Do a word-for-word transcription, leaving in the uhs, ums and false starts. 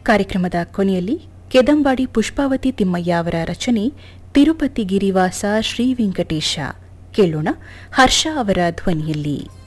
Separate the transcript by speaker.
Speaker 1: ಕಾರ್ಯಕ್ರಮದ ಕೊನೆಯಲ್ಲಿ ಕೆದಂಬಾಡಿ ಪುಷ್ಪಾವತಿ ತಿಮ್ಮಯ್ಯ ಅವರ ರಚನೆ ತಿರುಪತಿ ಗಿರಿವಾಸ ಶ್ರೀ ವೆಂಕಟೇಶ ಕೇಳೋಣ ಹರ್ಷ ಅವರ ಧ್ವನಿಯಲ್ಲಿ.